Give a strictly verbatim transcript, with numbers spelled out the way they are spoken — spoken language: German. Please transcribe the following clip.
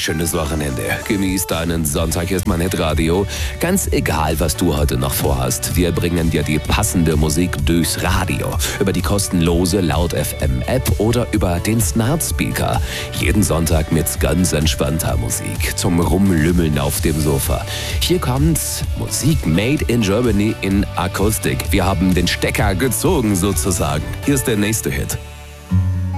schönes Wochenende. Genieß deinen Sonntag, ist mein Hitradio. Ganz egal, was du heute noch vorhast. Wir bringen dir die passende Musik durchs Radio. Über die kostenlose Laut F M App oder über den Smart Speaker. Jeden Sonntag mit ganz entspannter Musik. Zum Rumlümmeln auf dem Sofa. Hier kommt Musik made in Germany in Akustik. Wir haben den Stecker gezogen sozusagen. Hier ist der nächste Hit.